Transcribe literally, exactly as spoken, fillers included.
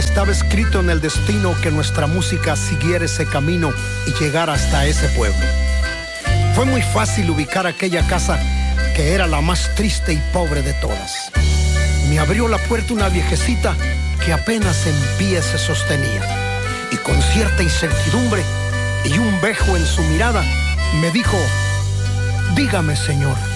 Estaba escrito en el destino que nuestra música siguiera ese camino y llegara hasta ese pueblo. Fue muy fácil ubicar aquella casa que era la más triste y pobre de todas. Me abrió la puerta una viejecita que apenas en pie se sostenía, y con cierta incertidumbre y un bejo en su mirada me dijo: dígame, señor,